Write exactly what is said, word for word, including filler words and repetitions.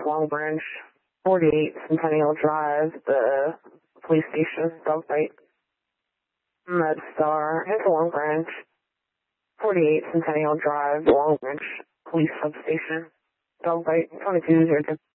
Long Branch, forty-eight Centennial Drive, the police station, Dogfight. MedStar, here's the Long Branch, forty-eight Centennial Drive, Long Branch, police substation, Dogfight, twenty-two zero two.